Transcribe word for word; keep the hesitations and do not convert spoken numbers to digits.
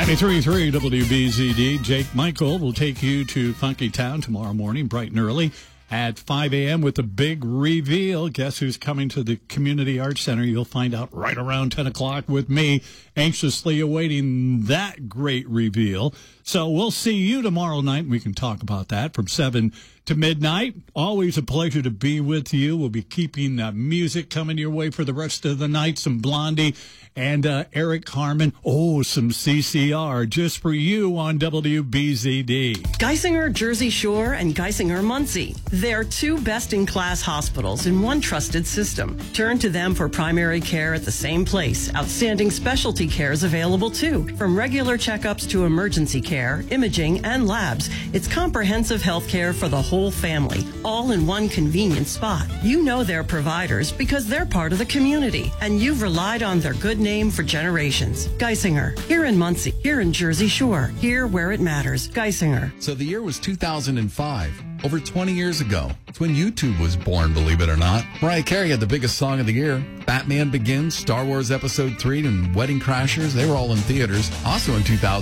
ninety-three point three W B Z D. Jake Michael will take you to Funky Town tomorrow morning, bright and early, at five a.m. with a big reveal. Guess who's coming to the Community Arts Center? You'll find out right around ten o'clock with me, anxiously awaiting that great reveal. So we'll see you tomorrow night. We can talk about that from seven to midnight. Always a pleasure to be with you. We'll be keeping uh, music coming your way for the rest of the night. Some Blondie and uh, Eric Harmon. Oh, some C C R just for you on W B Z D. Geisinger Jersey Shore and Geisinger Muncie. They're two best-in-class hospitals in one trusted system. Turn to them for primary care at the same place. Outstanding specialty care is available too. From regular checkups to emergency care, imaging, and labs, it's comprehensive health care for the whole family, all in one convenient spot. You know their providers because they're part of the community, and you've relied on their good name for generations. Geisinger, here in Muncie, here in Jersey Shore, here where it matters. Geisinger. So the year was two thousand five. Over twenty years ago. It's when YouTube was born, believe it or not. Mariah Carey had the biggest song of the year. Batman Begins, Star Wars Episode three, and Wedding Crashers, they were all in theaters. Also in two thousand